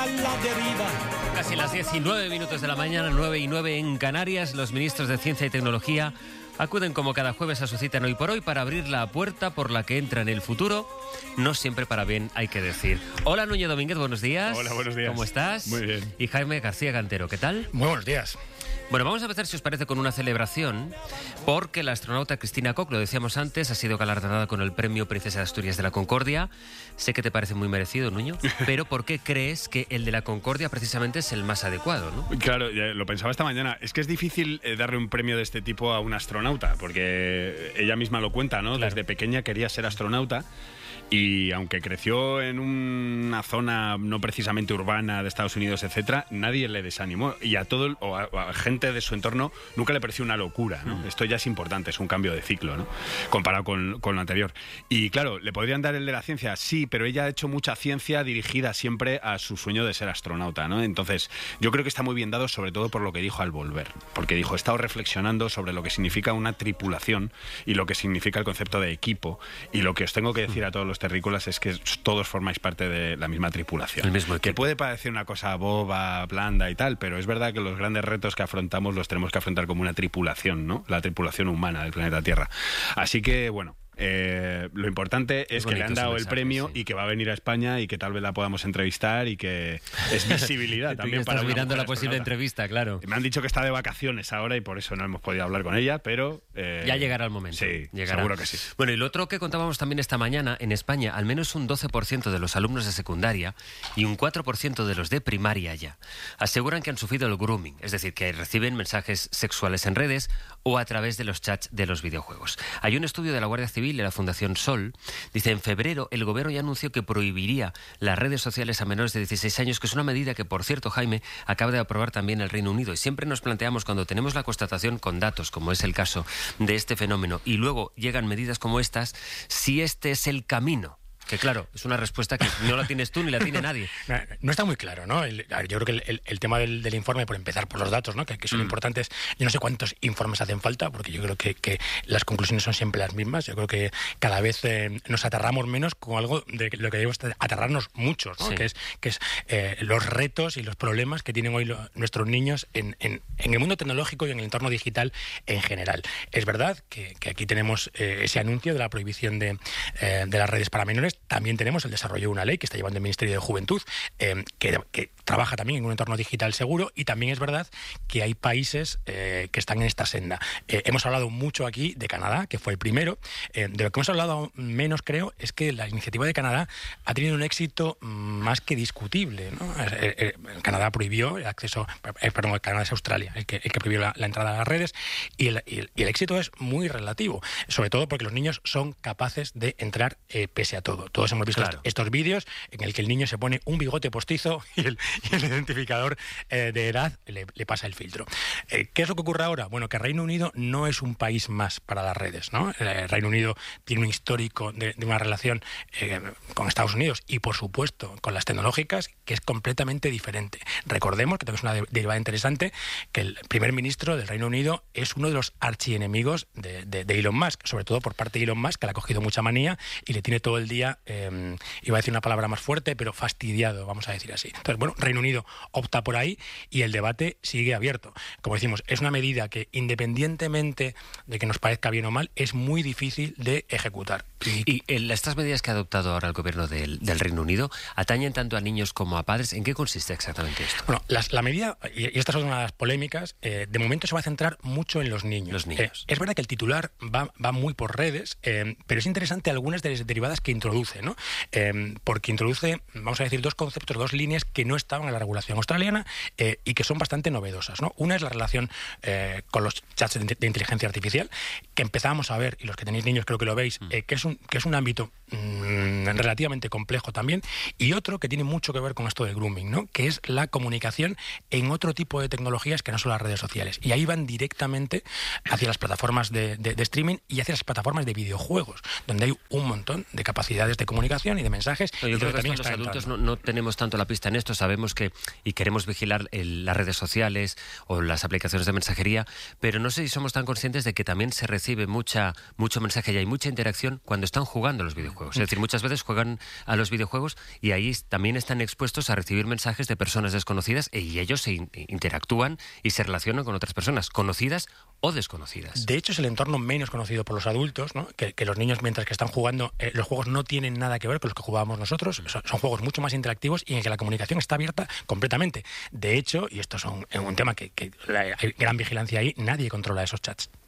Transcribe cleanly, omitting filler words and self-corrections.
Casi las 19 minutos de la mañana, 9:09 en Canarias. Los ministros de Ciencia y Tecnología acuden como cada jueves a su cita en Hoy por Hoy para abrir la puerta por la que entra en el futuro. No siempre para bien, hay que decir. Hola, Núñez Domínguez, buenos días. Hola, buenos días. ¿Cómo estás? Muy bien. Y Jaime García Cantero, ¿qué tal? Muy buenos días. Bueno, vamos a empezar, si os parece, con una celebración, porque la astronauta Cristina Koch, lo decíamos antes, ha sido galardonada con el Premio Princesa de Asturias de la Concordia. Sé que te parece muy merecido, Nuño, pero ¿por qué crees que el de la Concordia precisamente es el más adecuado, no? Claro, lo pensaba esta mañana. Es que es difícil darle un premio de este tipo a una astronauta, porque ella misma lo cuenta, ¿no? Claro. Desde pequeña quería ser astronauta. Y aunque creció en una zona no precisamente urbana de Estados Unidos, etcétera, nadie le desanimó. Y a a gente de su entorno nunca le pareció una locura, ¿no? Esto ya es importante, es un cambio de ciclo, ¿no? Comparado con lo anterior. Y claro, ¿le podrían dar el de la ciencia? Sí, pero ella ha hecho mucha ciencia dirigida siempre a su sueño de ser astronauta, ¿no? Entonces, yo creo que está muy bien dado, sobre todo por lo que dijo al volver. Porque dijo, he estado reflexionando sobre lo que significa una tripulación y lo que significa el concepto de equipo. Y lo que os tengo que decir a todos los terrícolas es que todos formáis parte de la misma tripulación. El mismo equipo. Que puede parecer una cosa boba, blanda y tal, pero es verdad que los grandes retos que afrontamos los tenemos que afrontar como una tripulación, ¿no? La tripulación humana del planeta Tierra. Así que, bueno, lo importante es que le han dado el premio, sí, y que va a venir a España y que tal vez la podamos entrevistar y que es visibilidad también para estás una mirando mujer la posible astronauta. Entrevista, claro. Me han dicho que está de vacaciones ahora y por eso no hemos podido hablar con ella, pero... ya llegará el momento. Sí, llegará. seguro que sí. Bueno, y lo otro que contábamos también esta mañana, en España, al menos un 12% de los alumnos de secundaria y un 4% de los de primaria ya aseguran que han sufrido el grooming, es decir, que reciben mensajes sexuales en redes o a través de los chats de los videojuegos. Hay un estudio de la Guardia Civil y la Fundación Sol. Dice, en febrero el gobierno ya anunció que prohibiría las redes sociales a menores de 16 años, que es una medida que, por cierto, Jaime, acaba de aprobar también el Reino Unido. Y siempre nos planteamos, cuando tenemos la constatación con datos, como es el caso de este fenómeno, y luego llegan medidas como estas, si este es el camino. Que claro, es una respuesta que no la tienes tú ni la tiene nadie. No está muy claro, ¿no? Yo creo que el tema del informe, por empezar por los datos, ¿no? Que son importantes. Yo no sé cuántos informes hacen falta, porque yo creo que las conclusiones son siempre las mismas. Yo creo que cada vez nos aterramos menos con algo de lo que debemos aterrarnos muchos, ¿no? Sí. Que es los retos y los problemas que tienen hoy nuestros niños en el mundo tecnológico y en el entorno digital en general. Es verdad que aquí tenemos ese anuncio de la prohibición de las redes para menores. También tenemos el desarrollo de una ley que está llevando el Ministerio de Juventud, que trabaja también en un entorno digital seguro, y también es verdad que hay países que están en esta senda. Hemos hablado mucho aquí de Canadá, que fue el primero. De lo que hemos hablado menos, creo, es que la iniciativa de Canadá ha tenido un éxito más que discutible, ¿no? Canadá prohibió el acceso, perdón, Canadá es Australia, el que prohibió la entrada a las redes, y el éxito es muy relativo, sobre todo porque los niños son capaces de entrar pese a todo. Todos hemos visto estos vídeos en el que el niño se pone un bigote postizo y el identificador de edad le pasa el filtro. ¿Qué es lo que ocurre ahora? Bueno, que Reino Unido no es un país más para las redes, ¿no? Reino Unido tiene un histórico de una relación con Estados Unidos y, por supuesto, con las tecnológicas, que es completamente diferente. Recordemos, que también es una derivada interesante, que el primer ministro del Reino Unido es uno de los archienemigos de Elon Musk, sobre todo por parte de Elon Musk, que le ha cogido mucha manía y le tiene todo el día, iba a decir una palabra más fuerte, pero fastidiado, vamos a decir así. Entonces, bueno, Reino Unido opta por ahí y el debate sigue abierto. Como decimos, es una medida que, independientemente de que nos parezca bien o mal, es muy difícil de ejecutar. Y estas medidas que ha adoptado ahora el gobierno del Reino Unido atañen tanto a niños como a padres. ¿En qué consiste exactamente esto? Bueno, la medida, y esta es una de las polémicas, de momento se va a centrar mucho en los niños. Los niños. Es verdad que el titular va muy por redes, pero es interesante algunas de las derivadas que introduce, ¿no? Porque introduce, vamos a decir, dos conceptos, dos líneas que no estaban en la regulación australiana y que son bastante novedosas, ¿no? Una es la relación con los chats de inteligencia artificial, que empezamos a ver, y los que tenéis niños creo que lo veis, que es un ámbito relativamente complejo también, y otro que tiene mucho que ver con esto del grooming, ¿no? Que es la comunicación en otro tipo de tecnologías que no son las redes sociales. Y ahí van directamente hacia las plataformas de streaming y hacia las plataformas de videojuegos, donde hay un montón de capacidades redes de comunicación y de mensajes. Yo creo que los adultos no tenemos tanto la pista en esto, sabemos que y queremos vigilar las redes sociales o las aplicaciones de mensajería, pero no sé si somos tan conscientes de que también se recibe mucho mensaje y hay mucha interacción cuando están jugando a los videojuegos. Es decir, muchas veces juegan a los videojuegos y ahí también están expuestos a recibir mensajes de personas desconocidas y ellos se interactúan y se relacionan con otras personas, conocidas o desconocidas. De hecho, es el entorno menos conocido por los adultos, ¿no? Que los niños, mientras que están jugando, los juegos no tienen nada que ver con los que jugábamos nosotros. Son juegos mucho más interactivos y en que la comunicación está abierta completamente. De hecho, y esto es un tema que hay gran vigilancia ahí, nadie controla esos chats.